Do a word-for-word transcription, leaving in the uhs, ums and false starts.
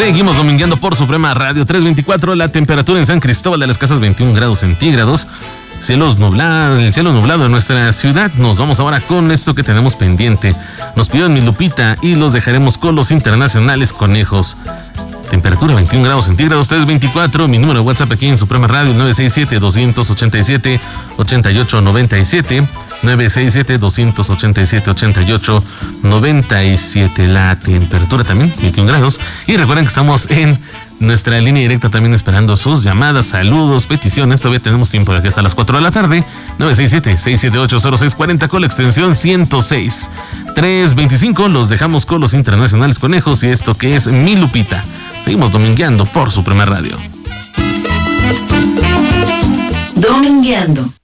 Seguimos domingueando por Suprema Radio tres veinticuatro. La temperatura en San Cristóbal de las Casas veintiún grados centígrados. Cielos nublados, el cielo nublado en nuestra ciudad. Nos vamos ahora con esto que tenemos pendiente. Nos pidieron mi Lupita y los dejaremos con los internacionales conejos. Temperatura veintiún grados centígrados, tres veinticuatro. Mi número de WhatsApp aquí en Suprema Radio, nueve seis siete, dos ocho siete, ocho ocho nueve siete. nueve seis siete, dos ocho siete, ocho ocho nueve siete. La temperatura también, veintiún grados. Y recuerden que estamos en nuestra línea directa también esperando sus llamadas, saludos, peticiones. Todavía tenemos tiempo de aquí hasta las cuatro de la tarde. nueve seis siete, seis siete ocho, cero seis cuatro cero con la extensión ciento seis. tres veinticinco, los dejamos con los internacionales conejos y esto que es Mi Lupita. Seguimos domingueando por Suprema Radio. Domingueando.